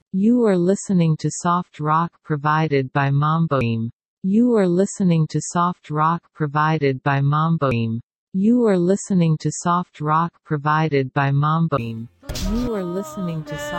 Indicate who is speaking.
Speaker 1: You are listening to soft rock provided by Mamboim. You are listening to soft rock provided by Mamboim. You are listening to soft rock provided by Mamboim. You are listening to soft